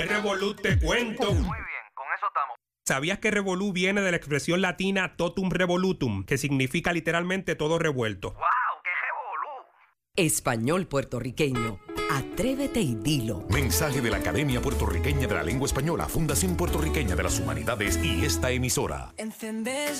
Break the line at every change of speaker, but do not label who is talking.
Revolú te cuento.
Muy bien, con eso estamos.
¿Sabías que revolú viene de la expresión latina totum revolutum, que significa literalmente todo revuelto?
¡Wow! ¡Qué revolú!
Español puertorriqueño. Atrévete y dilo.
Mensaje de la Academia Puertorriqueña de la Lengua Española, Fundación Puertorriqueña de las Humanidades y esta emisora.
Encendés